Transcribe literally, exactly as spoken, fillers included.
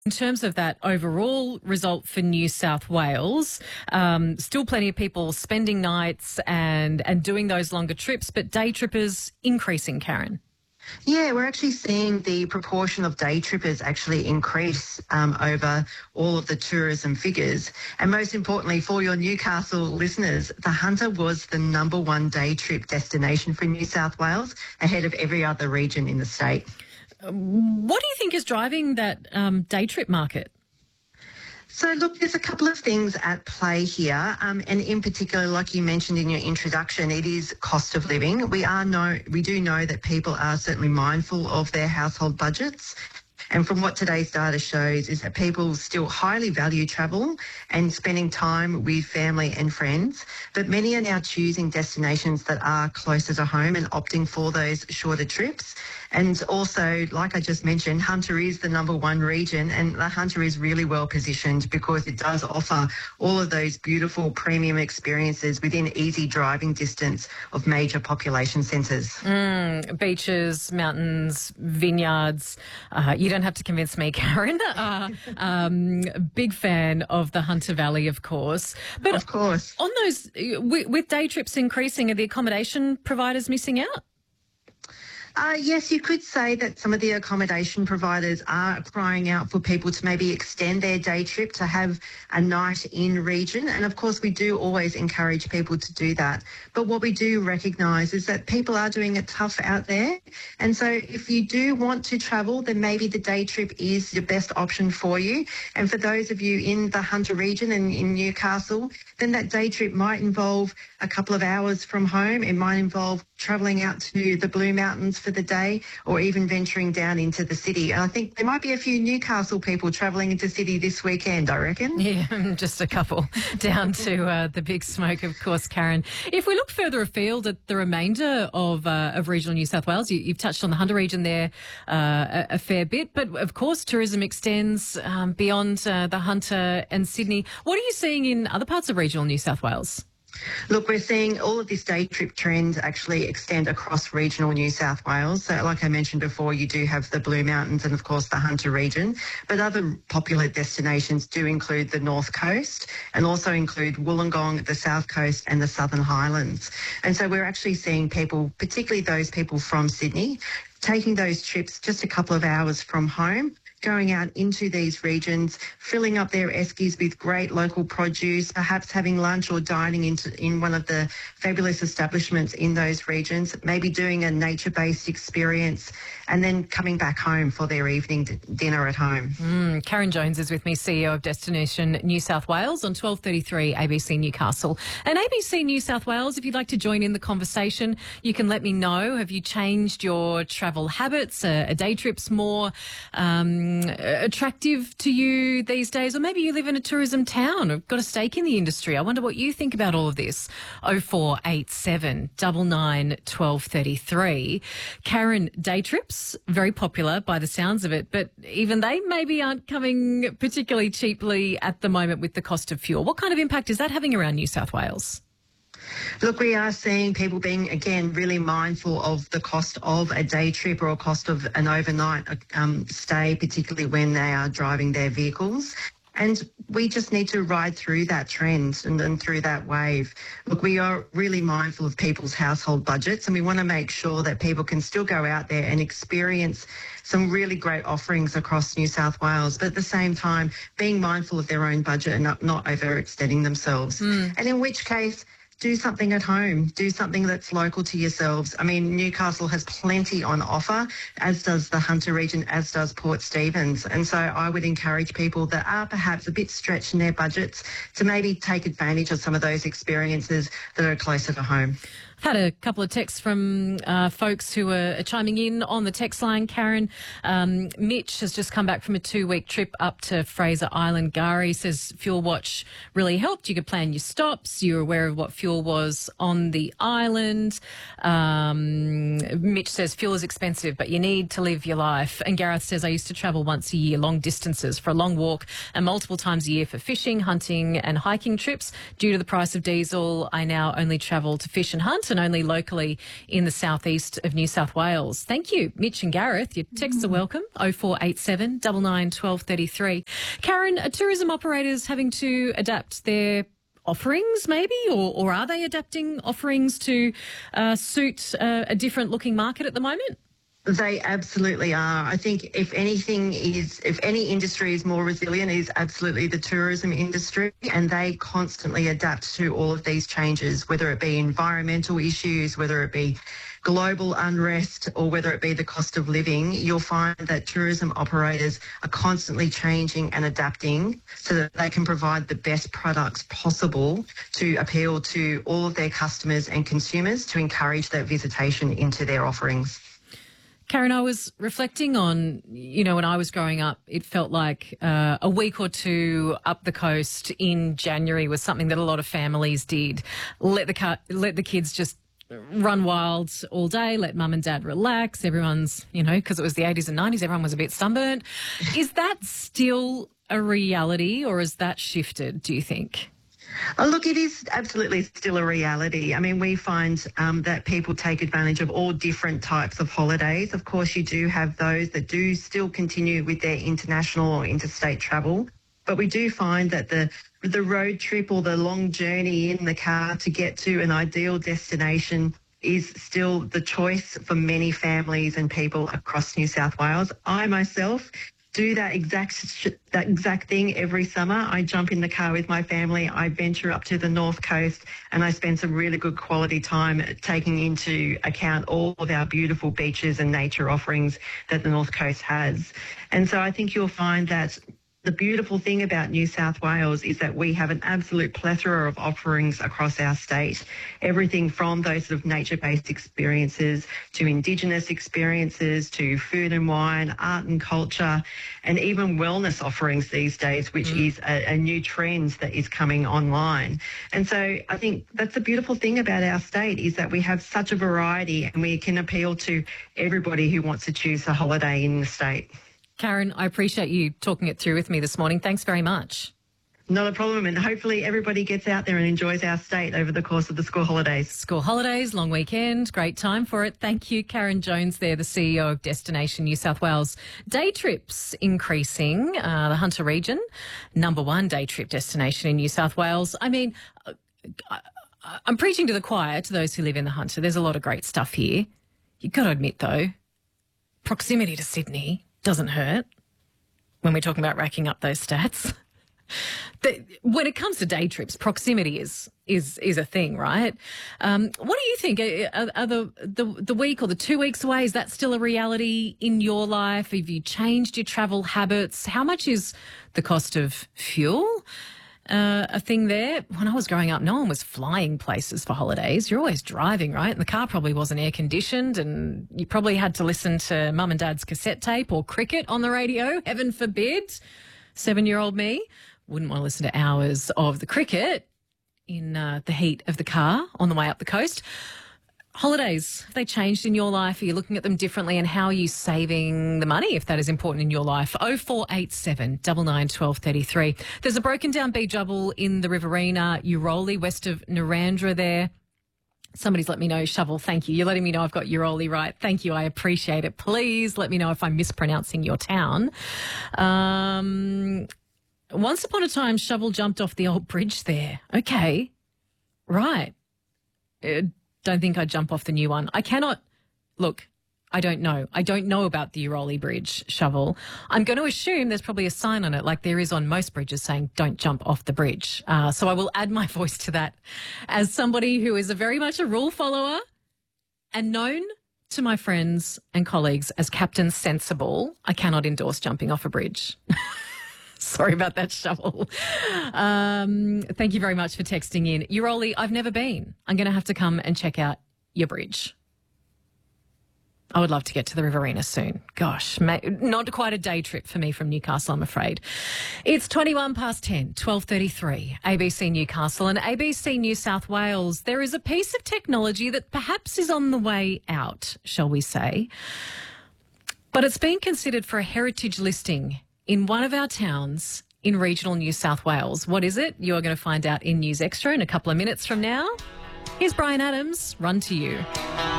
In terms of that overall result for New South Wales, um, still plenty of people spending nights and, and doing those longer trips, but day trippers increasing, Karen. Yeah, we're actually seeing the proportion of day trippers actually increase um, over all of the tourism figures. And most importantly, for your Newcastle listeners, the Hunter was the number one day trip destination for New South Wales, ahead of every other region in the state. What do you think is driving that um, day trip market? So, look, there's a couple of things at play here, um, and in particular, like you mentioned in your introduction, it is cost of living. We are know we do know that people are certainly mindful of their household budgets. And from what today's data shows is that people still highly value travel and spending time with family and friends, but many are now choosing destinations that are closer to home and opting for those shorter trips. And also, like I just mentioned, Hunter is the number one region, and the Hunter is really well positioned because it does offer all of those beautiful premium experiences within easy driving distance of major population centres. Mm, beaches, mountains, vineyards. Uh, you don't have to convince me, Karen. Uh, um, big fan of the Hunter Valley, of course. But of course. On those, with, with day trips increasing, are the accommodation providers missing out? Uh, yes, you could say that some of the accommodation providers are crying out for people to maybe extend their day trip to have a night in region. And of course, we do always encourage people to do that. But what we do recognise is that people are doing it tough out there. And so if you do want to travel, then maybe the day trip is the best option for you. And for those of you in the Hunter region and in Newcastle, then that day trip might involve a couple of hours from home. It might involve travelling out to the Blue Mountains for the day, or even venturing down into the city. And I think there might be a few Newcastle people travelling into city this weekend, I reckon. Yeah, just a couple down to uh, the Big Smoke, of course, Karen. If we look further afield at the remainder of uh, of regional New South Wales, you, you've touched on the Hunter region there uh, a, a fair bit, but of course tourism extends um, beyond uh, the Hunter and Sydney. What are you seeing in other parts of regional New South Wales? Look, we're seeing all of this day trip trend actually extend across regional New South Wales. So like I mentioned before, you do have the Blue Mountains and, of course, the Hunter region. But other popular destinations do include the North Coast and also include Wollongong, the South Coast and the Southern Highlands. And so we're actually seeing people, particularly those people from Sydney, taking those trips just a couple of hours from home, going out into these regions, filling up their eskies with great local produce, perhaps having lunch or dining into, in one of the fabulous establishments in those regions, maybe doing a nature-based experience and then coming back home for their evening d- dinner at home. Mm, Karen Jones is with me, C E O of Destination New South Wales on twelve thirty-three A B C Newcastle. And A B C New South Wales, if you'd like to join in the conversation, you can let me know. Have you changed your travel habits? Are, are day trips more um, attractive to you these days? Or maybe you live in a tourism town or got a stake in the industry. I wonder what you think about all of this. oh four eight seven, nine nine, one two three three. Karen, day trips, very popular by the sounds of it, but even they maybe aren't coming particularly cheaply at the moment with the cost of fuel. What kind of impact is that having around New South Wales? Look, we are seeing people being, again, really mindful of the cost of a day trip or a cost of an overnight um, stay, particularly when they are driving their vehicles. And we just need to ride through that trend and, and through that wave. Look, we are really mindful of people's household budgets, and we want to make sure that people can still go out there and experience some really great offerings across New South Wales, but at the same time being mindful of their own budget and not, not overextending themselves. Mm. And in which case, do something at home. Do something that's local to yourselves. I mean, Newcastle has plenty on offer, as does the Hunter region, as does Port Stephens. And so I would encourage people that are perhaps a bit stretched in their budgets to maybe take advantage of some of those experiences that are closer to home. I've had a couple of texts from uh, folks who are chiming in on the text line, Karen. Um, Mitch has just come back from a two-week trip up to Fraser Island. Gary says Fuel Watch really helped. You could plan your stops. You were aware of what fuel was on the island. Um, Mitch says fuel is expensive, but you need to live your life. And Gareth says, I used to travel once a year, long distances for a long walk and multiple times a year for fishing, hunting and hiking trips. Due to the price of diesel, I now only travel to fish and hunt and only locally in the southeast of New South Wales. Thank you, Mitch and Gareth. Your texts are welcome, oh four eight seven, nine nine, one two three three. Karen, are tourism operators having to adapt their offerings maybe, or, or are they adapting offerings to uh, suit uh, a different looking market at the moment? They absolutely are. I think if anything is, if any industry is more resilient, it is absolutely the tourism industry, and they constantly adapt to all of these changes, whether it be environmental issues, whether it be global unrest, or whether it be the cost of living. You'll find that tourism operators are constantly changing and adapting so that they can provide the best products possible to appeal to all of their customers and consumers to encourage that visitation into their offerings. Karen, I was reflecting on, you know, when I was growing up, it felt like uh, a week or two up the coast in January was something that a lot of families did. Let the car, let the kids just run wild all day, let mum and dad relax. Everyone's, you know, because it was the eighties and nineties, everyone was a bit sunburnt. Is that still a reality, or has that shifted, do you think? Oh, look, it is absolutely still a reality. I mean, we find um, that people take advantage of all different types of holidays. Of course, you do have those that do still continue with their international or interstate travel. But we do find that the the road trip or the long journey in the car to get to an ideal destination is still the choice for many families and people across New South Wales. I myself do that exact that exact thing every summer. I jump in the car with my family, I venture up to the North Coast, and I spend some really good quality time taking into account all of our beautiful beaches and nature offerings that the North Coast has. And so I think you'll find that the beautiful thing about New South Wales is that we have an absolute plethora of offerings across our state. Everything from those sort of nature-based experiences to Indigenous experiences to food and wine, art and culture, and even wellness offerings these days, which mm. is a, a new trend that is coming online. And so I think that's the beautiful thing about our state is that we have such a variety and we can appeal to everybody who wants to choose a holiday in the state. Karen, I appreciate you talking it through with me this morning. Thanks very much. Not a problem, and hopefully everybody gets out there and enjoys our state over the course of the school holidays. School holidays, long weekend, great time for it. Thank you, Karen Jones there, the C E O of Destination New South Wales. Day trips increasing, uh, the Hunter region, number one day trip destination in New South Wales. I mean, I'm preaching to the choir, to those who live in the Hunter. There's a lot of great stuff here. You've got to admit, though, proximity to Sydney doesn't hurt when we're talking about racking up those stats. The, when it comes to day trips, proximity is is is a thing, right? Um, what do you think? Are, are the, the the week or the two weeks away, is that still a reality in your life? Have you changed your travel habits? How much is the cost of fuel uh, a thing there? When I was growing up, no one was flying places for holidays. You're always driving, right? And the car probably wasn't air conditioned, and you probably had to listen to mum and dad's cassette tape or cricket on the radio. Heaven forbid, seven-year-old me wouldn't want to listen to hours of the cricket in uh, the heat of the car on the way up the coast. Holidays, have they changed in your life? Are you looking at them differently, and how are you saving the money if that is important in your life? oh four eight seven, nine nine, one two three three. There's a broken down beach double in the Riverina, Uroli, west of Narrandera there. Somebody's let me know, Shovel, thank you. You're letting me know I've got Uroli right. Thank you, I appreciate it. Please let me know if I'm mispronouncing your town. Um, once upon a time, Shovel jumped off the old bridge there. Okay, right. Uh, Don't think I'd jump off the new one. I cannot, look, I don't know. I don't know about the Uroli Bridge, Shovel. I'm going to assume there's probably a sign on it like there is on most bridges saying don't jump off the bridge. Uh, so I will add my voice to that as somebody who is a very much a rule follower and known to my friends and colleagues as Captain Sensible. I cannot endorse jumping off a bridge. Sorry about that, Shovel. Um, thank you very much for texting in. Uroli, I've never been. I'm going to have to come and check out your bridge. I would love to get to the Riverina soon. Gosh, may, not quite a day trip for me from Newcastle, I'm afraid. It's twenty-one past ten, twelve thirty-three, A B C Newcastle and A B C New South Wales. There is a piece of technology that perhaps is on the way out, shall we say. But it's been considered for a heritage listing in one of our towns in regional New South Wales. What is it? You are going to find out in News Extra in a couple of minutes from now. Here's Brian Adams, Run to You.